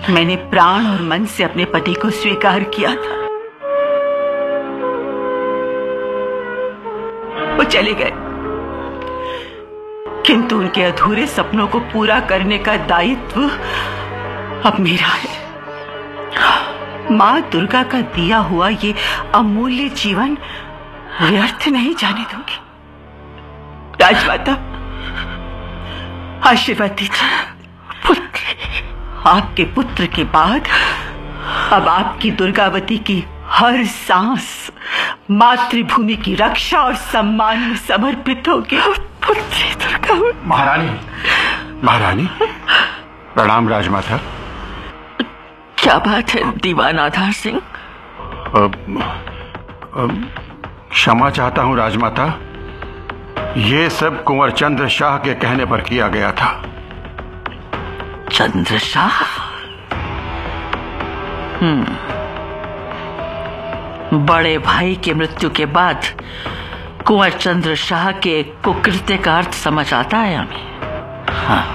मैंने प्राण और मन से अपने पति को स्वीकार किया था। वो चले गए, किंतु उनके अधूरे सपनों को पूरा करने का दायित्व अब मेरा है। माँ दुर्गा का दिया हुआ ये अमूल्य जीवन व्यर्थ नहीं जाने दूंगी। राजमाता, आशीर्वाद दीजिए। आपके पुत्र के बाद अब आपकी दुर्गावती की हर सांस मातृभूमि की रक्षा और सम्मान में समर्पित होगी। पुत्री दुर्गा। महारानी प्रणाम राजमाता। क्या बात है दीवान आधार सिंह? क्षमा चाहता हूं राजमाता, ये सब कुंवर चंद्र शाह के कहने पर किया गया था। चंद्र शाह? बड़े भाई की मृत्यु के बाद कुंवर चंद्र शाह के कुकृत्य का अर्थ समझ आता है हमें। हाँ,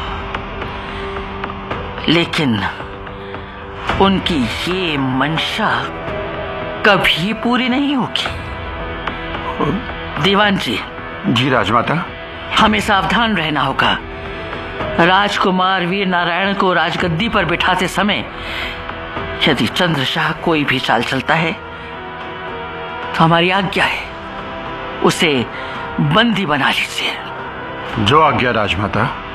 लेकिन उनकी ये मंशा कभी पूरी नहीं होगी। दीवान जी। जी राजमाता। हमें सावधान रहना होगा। राजकुमार वीर नारायण को राजगद्दी पर बिठाते समय यदि चंद्र शाह कोई भी चाल चलता है तो हमारी आज्ञा है उसे बंदी बना लीजिए। जो आज्ञा राजमाता।